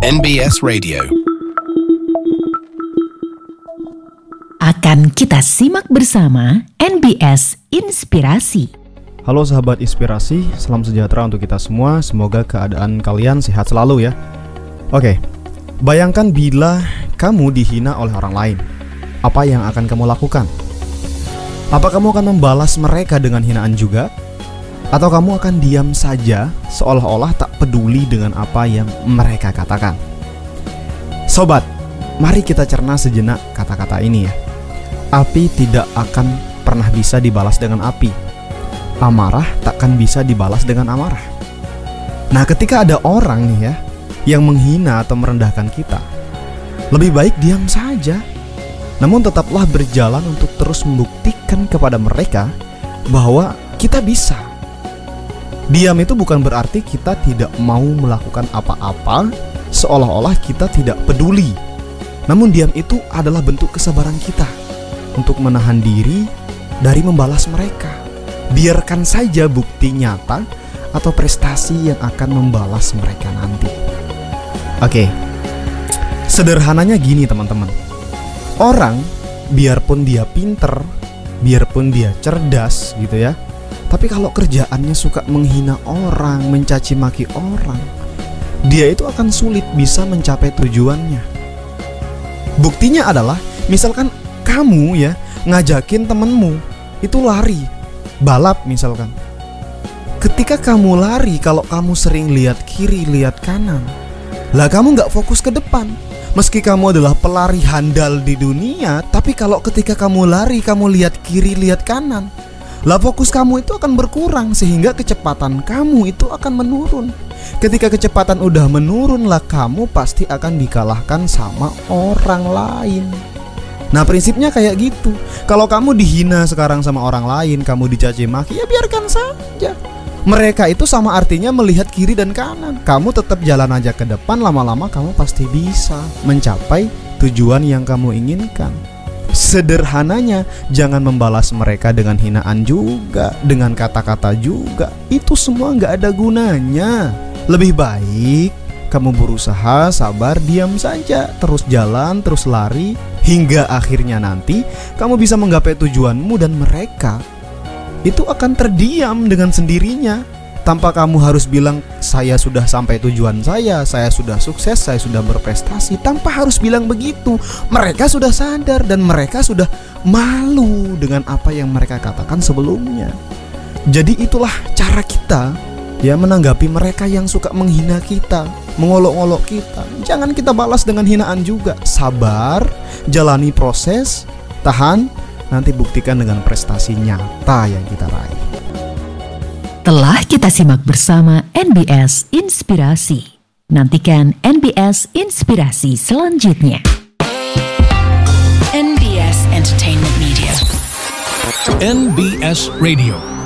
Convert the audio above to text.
NBS Radio. Akan kita simak bersama NBS Inspirasi. Halo sahabat inspirasi, salam sejahtera untuk kita semua. Semoga keadaan kalian sehat selalu ya. Oke, bayangkan bila kamu dihina oleh orang lain. Apa yang akan kamu lakukan? Apa kamu akan membalas mereka dengan hinaan juga? Atau kamu akan diam saja seolah-olah tak peduli dengan apa yang mereka katakan? Sobat, mari kita cerna sejenak kata-kata ini ya. Api tidak akan pernah bisa dibalas dengan api. Amarah takkan bisa dibalas dengan amarah. Nah, ketika ada orang nih ya yang menghina atau merendahkan kita, lebih baik diam saja. Namun tetaplah berjalan untuk terus membuktikan kepada mereka bahwa kita bisa. Diam itu bukan berarti kita tidak mau melakukan apa-apa, seolah-olah kita tidak peduli. Namun diam itu adalah bentuk kesabaran kita untuk menahan diri dari membalas mereka. Biarkan saja bukti nyata atau prestasi yang akan membalas mereka nanti. Oke, sederhananya gini teman-teman. Orang, biarpun dia pinter, biarpun dia cerdas gitu ya, tapi kalau kerjaannya suka menghina orang, mencaci maki orang, dia itu akan sulit bisa mencapai tujuannya. Buktinya adalah, misalkan kamu ya ngajakin temenmu itu lari, balap misalkan. Ketika kamu lari, kalau kamu sering lihat kiri, lihat kanan, lah kamu gak fokus ke depan. Meski kamu adalah pelari handal di dunia, tapi kalau ketika kamu lari, kamu lihat kiri, lihat kanan, lah fokus kamu itu akan berkurang sehingga kecepatan kamu itu akan menurun. Ketika kecepatan udah menurun, lah kamu pasti akan dikalahkan sama orang lain. Nah, prinsipnya kayak gitu. Kalau kamu dihina sekarang sama orang lain, kamu dicaci maki, ya biarkan saja. Mereka itu sama artinya melihat kiri dan kanan. Kamu tetap jalan aja ke depan, lama-lama kamu pasti bisa mencapai tujuan yang kamu inginkan. Sederhananya, jangan membalas mereka dengan hinaan juga, dengan kata-kata juga. Itu semua gak ada gunanya. Lebih baik kamu berusaha sabar, diam saja, terus jalan, terus lari, hingga akhirnya nanti kamu bisa menggapai tujuanmu dan mereka itu akan terdiam dengan sendirinya. Tanpa kamu harus bilang, saya sudah sampai tujuan saya sudah sukses, saya sudah berprestasi. Tanpa harus bilang begitu, mereka sudah sadar dan mereka sudah malu dengan apa yang mereka katakan sebelumnya. Jadi itulah cara kita ya menanggapi mereka yang suka menghina kita, mengolok-olok kita. Jangan kita balas dengan hinaan juga. Sabar, jalani proses, tahan, nanti buktikan dengan prestasi nyata yang kita raih. Telah kita simak bersama NBS Inspirasi. Nantikan NBS Inspirasi selanjutnya. NBS Entertainment Media. NBS Radio.